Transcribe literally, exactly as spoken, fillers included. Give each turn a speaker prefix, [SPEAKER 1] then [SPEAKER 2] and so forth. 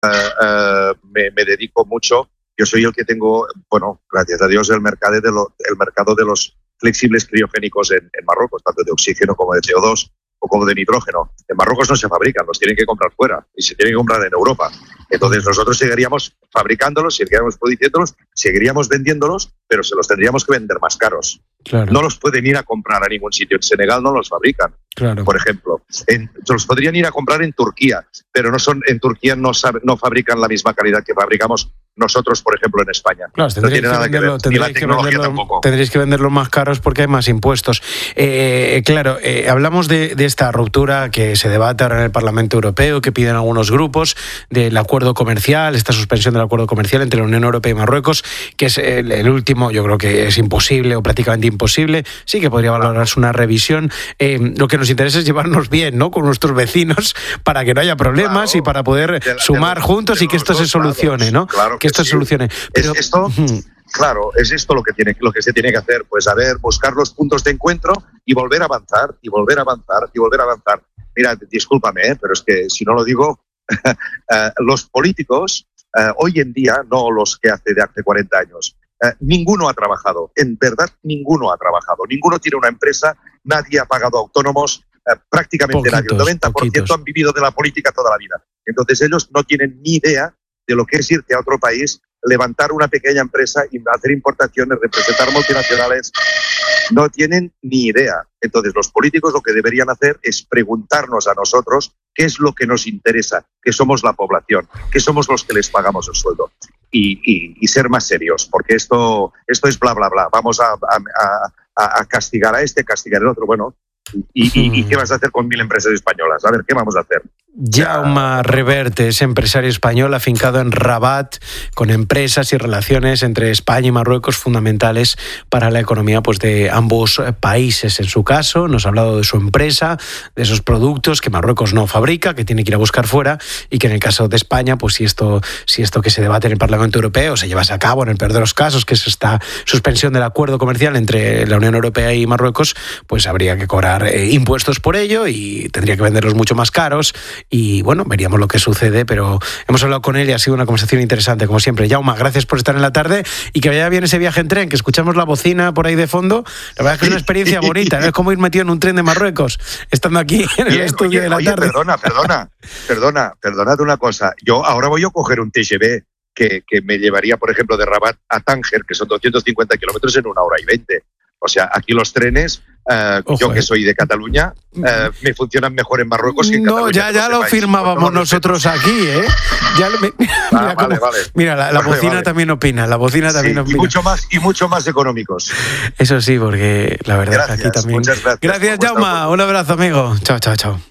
[SPEAKER 1] uh, me, me dedico mucho. Yo soy el que tengo, bueno, gracias a Dios, el mercado de, lo, el mercado de los flexibles criogénicos en, en Marruecos, tanto de oxígeno como de C O dos o como de nitrógeno. En Marruecos no se fabrican, los tienen que comprar fuera y se tienen que comprar en Europa. Entonces nosotros seguiríamos fabricándolos, seguiríamos produciéndolos, seguiríamos vendiéndolos, pero se los tendríamos que vender más caros. Claro. No los pueden ir a comprar a ningún sitio. En Senegal no los fabrican, claro. Por ejemplo. En, los podrían ir a comprar en Turquía, pero no son en Turquía no, sabe, no fabrican la misma calidad que fabricamos nosotros, por ejemplo, en España.
[SPEAKER 2] Claro,
[SPEAKER 1] no tiene nada
[SPEAKER 2] venderlo,
[SPEAKER 1] que ver, ni la tecnología
[SPEAKER 2] venderlo,
[SPEAKER 1] tampoco.
[SPEAKER 2] Tendréis que venderlos más caros porque hay más impuestos. Eh, claro, eh, hablamos de, de esta ruptura que se debate ahora en el Parlamento Europeo, que piden algunos grupos, del acuerdo comercial, esta suspensión del acuerdo comercial entre la Unión Europea y Marruecos, que es el, el último, yo creo que es imposible o prácticamente imposible. Sí que podría valorarse una revisión. Eh, lo que nos interesa es llevarnos bien, ¿no?, con nuestros vecinos para que no haya problemas, claro, y para poder de la, sumar de, juntos de y que esto se solucione, lados, ¿no?
[SPEAKER 1] Claro
[SPEAKER 2] que, que esto
[SPEAKER 1] sí.
[SPEAKER 2] se solucione. Pero,
[SPEAKER 1] ¿Es esto? Claro, es esto lo que tiene, lo que se tiene que hacer, pues a ver, buscar los puntos de encuentro y volver a avanzar, y volver a avanzar, y volver a avanzar. Mira, discúlpame, ¿eh? Pero es que si no lo digo, uh, los políticos, uh, hoy en día, no los que hace de hace cuarenta años, uh, ninguno ha trabajado, en verdad ninguno ha trabajado, ninguno tiene una empresa, nadie ha pagado autónomos, uh, prácticamente poquitos, nadie, el noventa por ciento poquitos. Han vivido de la política toda la vida. Entonces ellos no tienen ni idea de lo que es irte a otro país, levantar una pequeña empresa y hacer importaciones, representar multinacionales, no tienen ni idea. Entonces los políticos lo que deberían hacer es preguntarnos a nosotros qué es lo que nos interesa, que somos la población, que somos los que les pagamos el sueldo, y, y, y ser más serios, porque esto, esto es bla, bla, bla. Vamos a, a, a, a castigar a este, castigar al otro. Bueno, ¿Y, y, ¿y qué vas a hacer con mil empresas españolas? A ver, ¿qué vamos a hacer?
[SPEAKER 2] Jaume Reverte es empresario español afincado en Rabat, con empresas y relaciones entre España y Marruecos fundamentales para la economía, pues, de ambos países. En su caso, nos ha hablado de su empresa, de esos productos que Marruecos no fabrica, que tiene que ir a buscar fuera, y que en el caso de España, pues si esto, si esto que se debate en el Parlamento Europeo se llevase a cabo, en el peor de los casos, que es esta suspensión del acuerdo comercial entre la Unión Europea y Marruecos, pues habría que cobrar eh, impuestos por ello y tendría que venderlos mucho más caros. Y bueno, veríamos lo que sucede, pero hemos hablado con él y ha sido una conversación interesante, como siempre. Jaume, gracias por estar en la tarde y que vaya bien ese viaje en tren, que escuchamos la bocina por ahí de fondo. La verdad es que es una experiencia bonita, ¿no? Es como ir metido en un tren de Marruecos, estando aquí en el bien, estudio
[SPEAKER 1] oye,
[SPEAKER 2] de la
[SPEAKER 1] oye,
[SPEAKER 2] tarde.
[SPEAKER 1] Perdona, perdona, perdona, perdonad una cosa. Yo ahora voy a coger un T G V que, que me llevaría, por ejemplo, de Rabat a Tánger, que son doscientos cincuenta kilómetros en una hora y veinte. O sea, aquí los trenes, uh, Ojo, yo que soy de Cataluña, uh, me funcionan mejor en Marruecos que en
[SPEAKER 2] no,
[SPEAKER 1] Cataluña.
[SPEAKER 2] No, ya, ya lo país. firmábamos no nosotros aquí, ¿eh? Ya lo, mira,
[SPEAKER 1] ah, vale,
[SPEAKER 2] cómo,
[SPEAKER 1] vale.
[SPEAKER 2] Mira, la, la
[SPEAKER 1] vale,
[SPEAKER 2] bocina
[SPEAKER 1] vale.
[SPEAKER 2] también opina, la bocina también
[SPEAKER 1] sí,
[SPEAKER 2] opina.
[SPEAKER 1] Y mucho, más, y mucho más económicos.
[SPEAKER 2] Eso sí, porque la verdad
[SPEAKER 1] gracias,
[SPEAKER 2] es que aquí también...
[SPEAKER 1] Muchas gracias.
[SPEAKER 2] Gracias, Jaume. Un abrazo, amigo. Chao, chao, chao.